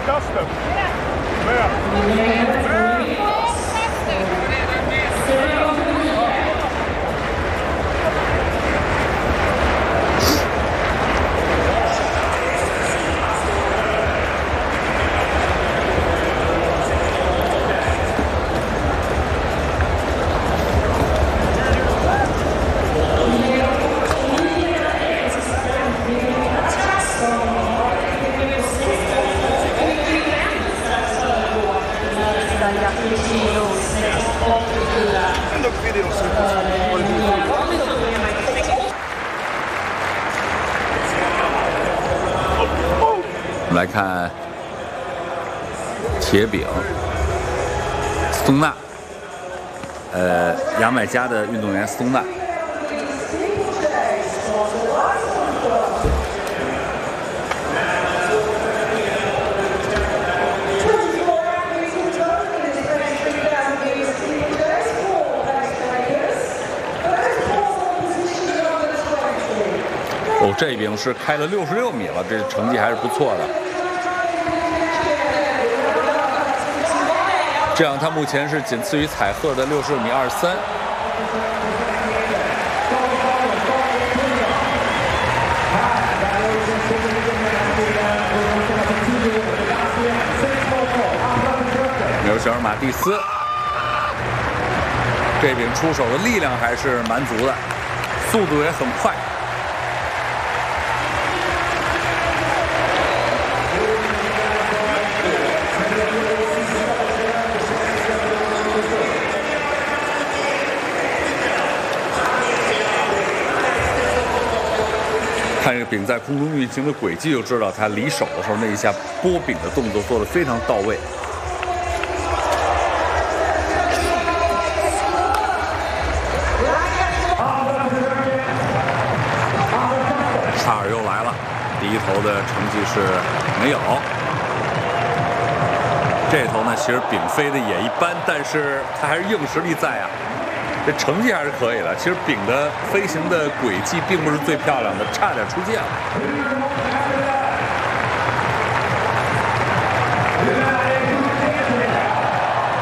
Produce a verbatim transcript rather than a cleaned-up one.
custom. Yeah. 我们来看铁饼，斯通纳，呃，牙买加的运动员斯通纳。 哦，这一饼是开了六十六米了，这成绩还是不错的。这样，他目前是仅次于采赫的六十六米二三。没有小尔马蒂斯，这饼出手的力量还是蛮足的，速度也很快。 看这个饼在空中运行的轨迹，就知道他离手的时候那一下拨饼的动作做得非常到位。查尔又来了，第一头的成绩是没有。这头呢，其实饼飞的也一般，但是他还是硬实力在啊。 这成绩还是可以的。其实饼的飞行的轨迹并不是最漂亮的，差点出界了。